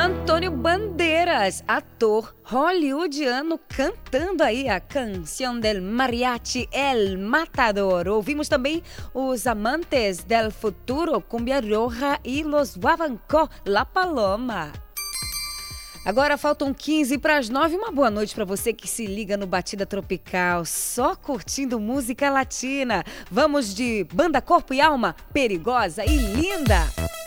Antônio Bandeiras, ator hollywoodiano, cantando aí a canção del mariachi El Matador. Ouvimos também os Amantes del Futuro, Cumbia Roja e Los Guabancó, La Paloma. Agora faltam 15 para as 9. Uma boa noite para você que se liga no Batida Tropical, só curtindo música latina. Vamos de Banda Corpo e Alma, Perigosa e Linda.